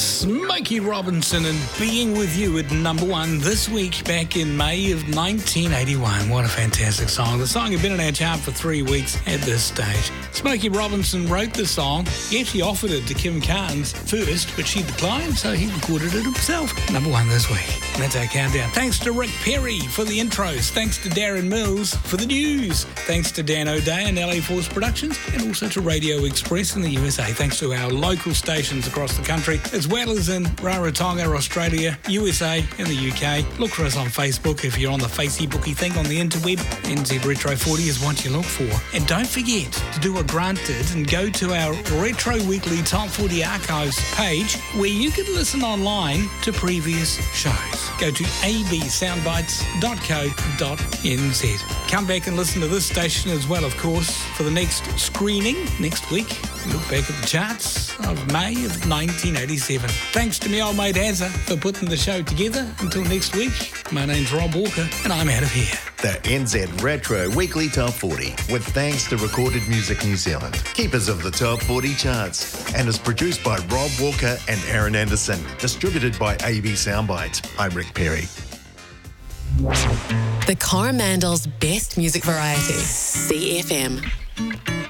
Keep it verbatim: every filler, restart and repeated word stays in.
Smokey Robinson and Being With You at number one this week back in May of nineteen eighty-one. What a fantastic song. The song had been in our chart for three weeks at this stage. Smokey Robinson wrote the song. He actually offered it to Kim Carnes first, but she declined, so he recorded it himself. Number one this week. And that's our countdown. Thanks to Rick Perry for the intros. Thanks to Darren Mills for the news. Thanks to Dan O'Day and L A Force Productions, and also to Radio Express in the U S A. Thanks to our local stations across the country, as well as in Rarotonga, Australia, U S A and the U K. Look for us on Facebook if you're on the Facebooky thing on the interweb. N Z Retro forty is what you look for. And don't forget to do what Grant did and go to our Retro Weekly Top forty Archives page where you can listen online to previous shows. Go to a b soundbites dot co dot n z. Come back and listen to this station as well, of course, for the next screening next week. Look back at the charts of May of nineteen eighty-seven. Thanks to me old mate Azza for putting the show together. Until next week, my name's Rob Walker and I'm out of here. The N Z Retro Weekly Top forty, with thanks to Recorded Music New Zealand, keepers of the Top forty charts, and is produced by Rob Walker and Aaron Anderson, distributed by A B Soundbites. I'm Rick Perry. The Coromandel's best music variety, C F M.